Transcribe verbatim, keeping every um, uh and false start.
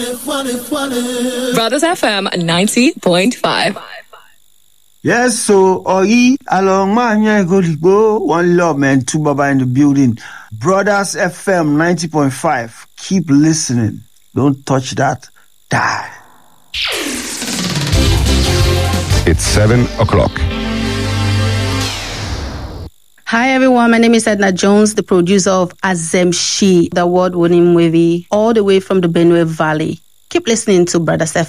Brothers F M ninety point five. Yes, so Oi along Manya Goligo, one love man, two Baba in the building. Brothers F M ninety point five. Keep listening. Don't touch that. Die. It's seven o'clock. Hi everyone, my name is Edna Jones, the producer of Azemshi, the award-winning movie, all the way from the Benue Valley. Keep listening to Brothers F M.